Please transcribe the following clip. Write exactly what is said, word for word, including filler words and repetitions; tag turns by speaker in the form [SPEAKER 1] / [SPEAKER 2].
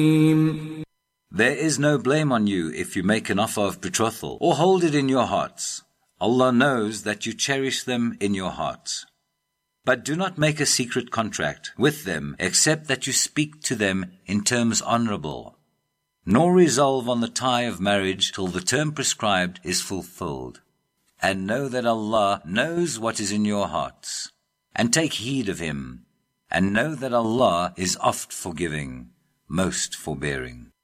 [SPEAKER 1] There is no blame on you if you make an offer of betrothal or hold it in your hearts. Allah knows that you cherish them in your hearts. But do not make a secret contract with them except that you speak to them in terms honorable, nor resolve on the tie of marriage till the term prescribed is fulfilled. And know that Allah knows what is in your hearts. And take heed of Him, and know that Allah is oft forgiving, most forbearing.